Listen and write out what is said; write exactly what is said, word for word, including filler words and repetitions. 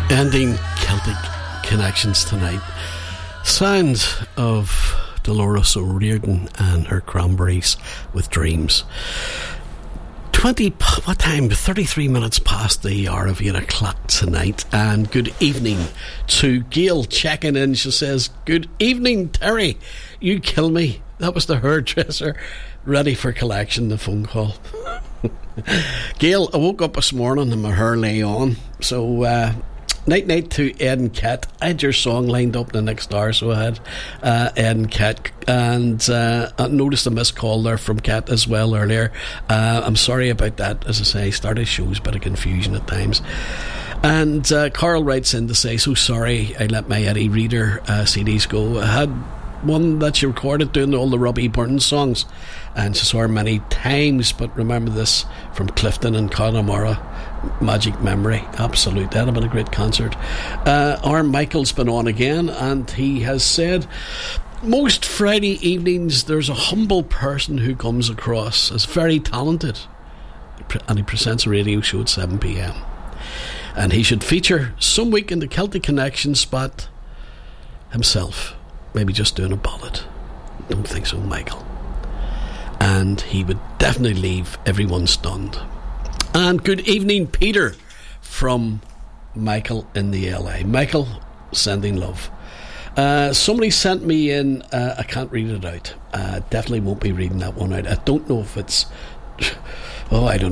Ending Celtic Connections tonight. Sound of Dolores O'Riordan and her Cranberries with Dreams. twenty, what time? thirty-three minutes past the hour of eight o'clock tonight. And good evening to Gail checking in. She says, good evening, Terry. You kill me. That was the hairdresser ready for collection, the phone call. Gail, I woke up this morning and my hair lay on. So, uh, night night to Ed and Kat. I had your song lined up the next hour, so I had uh, Ed and Kat, and uh, I noticed a missed call there from Kat as well earlier. uh, I'm sorry about that. As I say, started shows, a bit of confusion at times. And uh, Carl writes in to say, so sorry I let my Eddie Reader uh, C Ds go. I had one that she recorded doing all the Robbie Burns songs, and she saw her many times, but remember this from Clifton and Connemara, magic memory. Absolute, that would have been a great concert. uh, our Michael's been on again, and he has said most Friday evenings there's a humble person who comes across as very talented, and he presents a radio show at seven p.m, and he should feature some week in the Celtic Connection spot himself, maybe just doing a ballad. Don't think so, Michael. And he would definitely leave everyone stunned. And good evening, Peter, from Michael in the L A. Michael, sending love. Uh, somebody sent me in, uh, I can't read it out. Uh, definitely won't be reading that one out. I don't know if it's, oh, I don't